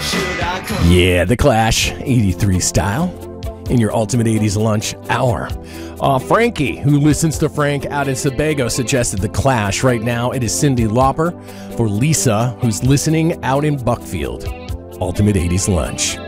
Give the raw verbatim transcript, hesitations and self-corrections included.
Yeah, The Clash, eighty-three style, in your Ultimate eighties Lunch Hour. Uh, Frankie, who listens to Frank out in Sebago, suggested The Clash. Right now, it is Cyndi Lauper for Lisa, who's listening out in Buckfield. Ultimate eighties Lunch.